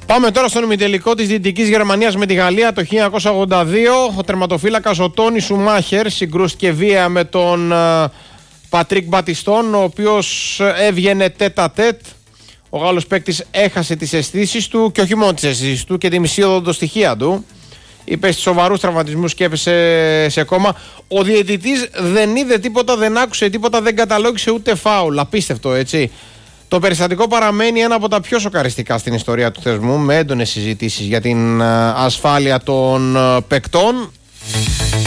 Πάμε τώρα στον ημιτελικό της Δυτικής Γερμανίας με τη Γαλλία το 1982. Ο τερματοφύλακας ο Τόνι Σουμάχερ συγκρούστηκε βία με τον Πατρίκ Μπατιστόν, ο οποίος έβγαινε τέτα-τέτ. Ο Γάλλος παίκτης έχασε τις αισθήσεις του και όχι μόνο τις αισθήσεις του και τη μισή οδοντοστοιχεία του. Υπέστη σοβαρούς τραυματισμούς και έπεσε σε κόμμα. Ο διαιτητής δεν είδε τίποτα, δεν άκουσε τίποτα, δεν καταλόγησε ούτε φάουλ. Απίστευτο, έτσι. Το περιστατικό παραμένει ένα από τα πιο σοκαριστικά στην ιστορία του θεσμού, με έντονες συζητήσεις για την ασφάλεια των παικτών.